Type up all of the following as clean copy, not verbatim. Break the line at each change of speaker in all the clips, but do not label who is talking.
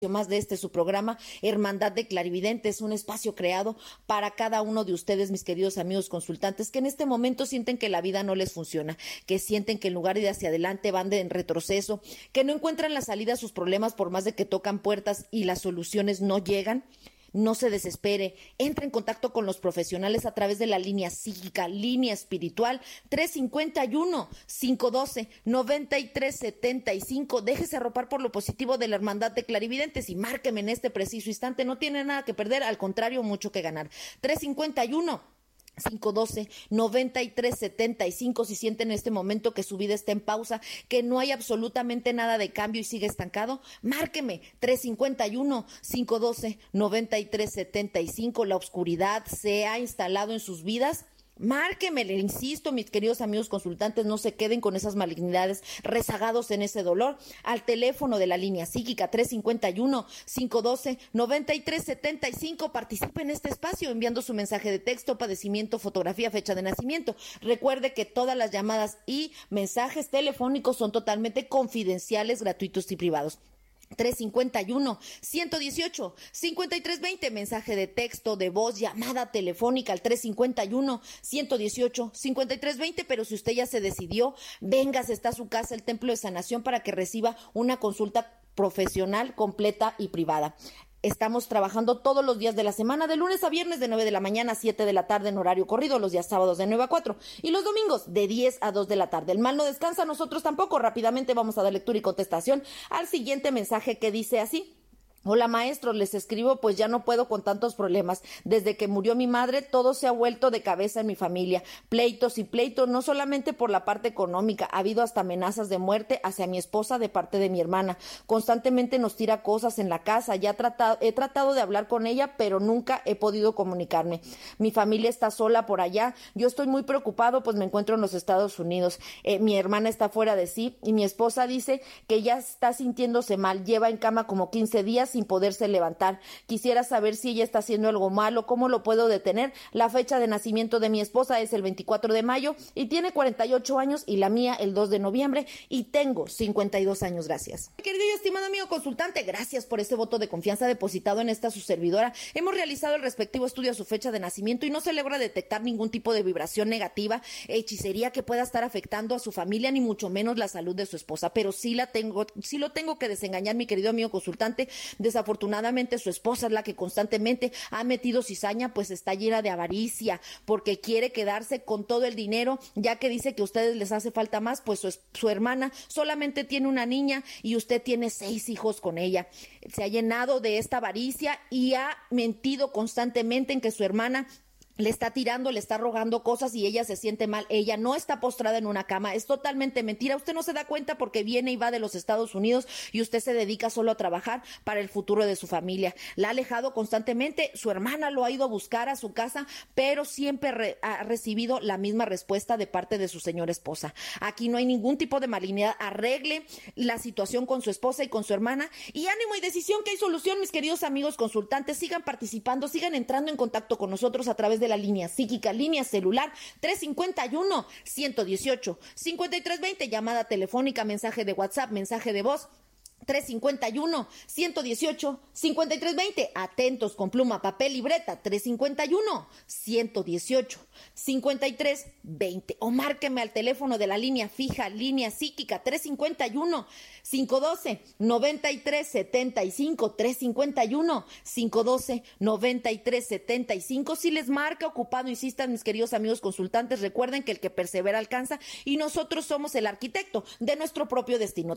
más de su programa Hermandad de Clarividentes, un espacio creado para cada uno de ustedes, mis queridos amigos consultantes, que en este momento sienten que la vida no les funciona, que sienten que en lugar de ir hacia adelante van en retroceso, que no encuentran la salida a sus problemas por más de que tocan puertas y las soluciones no llegan. No se desespere, entre en contacto con los profesionales a través de la línea psíquica, línea espiritual 351-512-9375. Déjese arropar por lo positivo de la Hermandad de Clarividentes y márqueme en este preciso instante. No tiene nada que perder, al contrario, mucho que ganar. 351-512-9375. Si sienten en este momento que su vida está en pausa, que no hay absolutamente nada de cambio y sigue estancado, márqueme 351-512-9375. La oscuridad se ha instalado en sus vidas. Márqueme, le insisto, mis queridos amigos consultantes, no se queden con esas malignidades, rezagados en ese dolor. Al teléfono de la línea psíquica 351-512-9375. Participe en este espacio enviando su mensaje de texto, padecimiento, fotografía, fecha de nacimiento. Recuerde que todas las llamadas y mensajes telefónicos son totalmente confidenciales, gratuitos y privados. 351-118-5320, mensaje de texto, de voz, llamada telefónica al 351-118-5320, pero si usted ya se decidió, véngase, está a su casa, el Templo de Sanación, para que reciba una consulta profesional, completa y privada. Estamos trabajando todos los días de la semana, de lunes a viernes, de 9 de la mañana a 7 de la tarde en horario corrido, los días sábados de 9 a 4 y los domingos de 10 a 2 de la tarde. El mal no descansa, nosotros tampoco. Rápidamente vamos a dar lectura y contestación al siguiente mensaje que dice así. Hola maestros, les escribo pues ya no puedo con tantos problemas. Desde que murió mi madre todo se ha vuelto de cabeza en mi familia. Pleitos y pleitos, no solamente por la parte económica, ha habido hasta amenazas de muerte hacia mi esposa de parte de mi hermana. Constantemente nos tira cosas en la casa, he tratado de hablar con ella, pero nunca he podido comunicarme. Mi familia está sola por allá, yo estoy muy preocupado pues me encuentro en los Estados Unidos. Mi hermana está fuera de sí y mi esposa dice que ya está sintiéndose mal, lleva en cama como 15 días sin poderse levantar. Quisiera saber si ella está haciendo algo malo, cómo lo puedo detener. La fecha de nacimiento de mi esposa es el 24 de mayo y tiene 48 años y la mía el 2 de noviembre y tengo 52 años. Gracias. Querido y estimado amigo consultante, gracias por ese voto de confianza depositado en esta su servidora. Hemos realizado el respectivo estudio a su fecha de nacimiento y no se logra detectar ningún tipo de vibración negativa, hechicería que pueda estar afectando a su familia, ni mucho menos la salud de su esposa, pero sí lo tengo que desengañar, mi querido amigo consultante. Desafortunadamente su esposa es la que constantemente ha metido cizaña, pues está llena de avaricia, porque quiere quedarse con todo el dinero, ya que dice que a ustedes les hace falta más, pues su hermana solamente tiene una niña y usted tiene 6 hijos con ella. Se ha llenado de esta avaricia y ha mentido constantemente en que su hermana le está tirando, le está rogando cosas y ella se siente mal. Ella no está postrada en una cama, es totalmente mentira. Usted no se da cuenta porque viene y va de los Estados Unidos y usted se dedica solo a trabajar para el futuro de su familia. La ha alejado constantemente, su hermana lo ha ido a buscar a su casa, pero siempre ha recibido la misma respuesta de parte de su señora esposa. Aquí no hay ningún tipo de malignidad. Arregle la situación con su esposa y con su hermana y ánimo y decisión, que hay solución, mis queridos amigos consultantes. Sigan participando, sigan entrando en contacto con nosotros a través de la línea psíquica, línea celular 351-118-5320, llamada telefónica, mensaje de WhatsApp, mensaje de voz 351-118-5320. Atentos con pluma, papel, libreta 351-118-5320 o márqueme al teléfono de la línea fija, línea psíquica 351-512-9375 351-512-9375. Si les marca ocupado, insistan, mis queridos amigos consultantes, recuerden que el que persevera alcanza y nosotros somos el arquitecto de nuestro propio destino.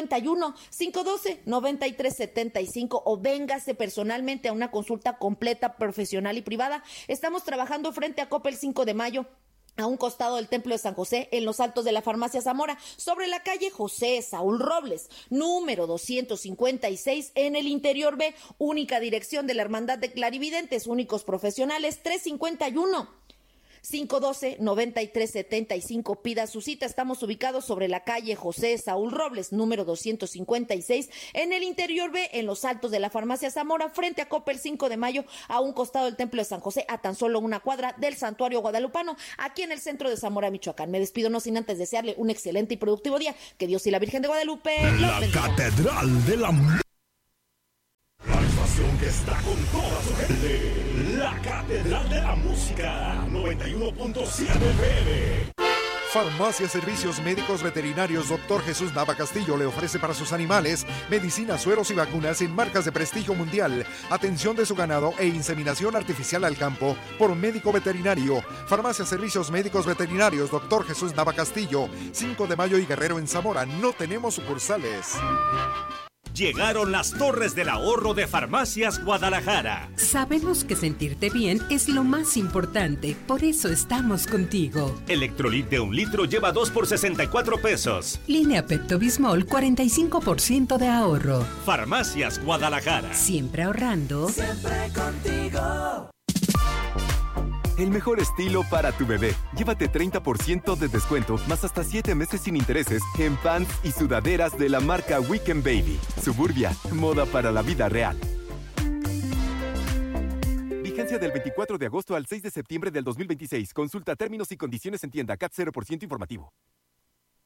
351-512-9375 o véngase personalmente a una consulta completa, profesional y privada. Estamos trabajando frente a Coppel 5 de Mayo, a un costado del Templo de San José, en los altos de la Farmacia Zamora, sobre la calle José Saúl Robles, número 256, en el interior B. Única dirección de la Hermandad de Clarividentes, únicos profesionales, 351-512-9375. Pida su cita. Estamos ubicados sobre la calle José Saúl Robles, número 256, en el interior B, en los altos de la Farmacia Zamora, frente a Coppel 5 de Mayo, a un costado del Templo de San José, a tan solo una cuadra del Santuario Guadalupano, aquí en el centro de Zamora, Michoacán. Me despido no sin antes desearle un excelente y productivo día. Que Dios y la Virgen de Guadalupe lo bendiga.
La Catedral de la que está con toda su gente. La Catedral de la Música, 91.7 FM.
Farmacia Servicios Médicos Veterinarios Dr. Jesús Nava Castillo le ofrece para sus animales medicina, sueros y vacunas en marcas de prestigio mundial, atención de su ganado e inseminación artificial al campo por médico veterinario. Farmacia Servicios Médicos Veterinarios Dr. Jesús Nava Castillo, 5 de Mayo y Guerrero en Zamora. No tenemos sucursales.
Llegaron las Torres del Ahorro de Farmacias Guadalajara.
Sabemos que sentirte bien es lo más importante, por eso estamos contigo.
Electrolit de 1 litro lleva 2 por 64 pesos.
Línea Pepto-Bismol, 45% de ahorro.
Farmacias Guadalajara.
Siempre ahorrando.
Siempre contigo.
El mejor estilo para tu bebé. Llévate 30% de descuento, más hasta 7 meses sin intereses en pants y sudaderas de la marca Weekend Baby. Suburbia, moda para la vida real. Vigencia del 24 de agosto al 6 de septiembre del 2026. Consulta términos y condiciones en tienda. CAT 0% informativo.